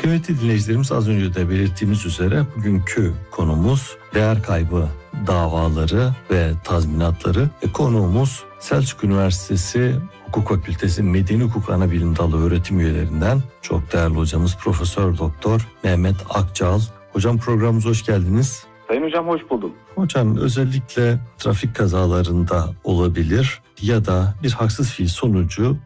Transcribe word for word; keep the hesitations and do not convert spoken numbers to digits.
Kıymetli dinleyicilerimiz, az önce de belirttiğimiz üzere bugünkü konumuz değer kaybı davaları ve tazminatları ve konuğumuz Selçuk Üniversitesi Hukuk Fakültesi Medeni Hukuk Anabilim Dalı öğretim üyelerinden çok değerli hocamız Profesör Doktor Mehmet Akçal. Hocam, programımıza hoş geldiniz. Sayın hocam, hoş buldum. Hocam, özellikle trafik kazalarında olabilir ya da bir haksız fiil sonucu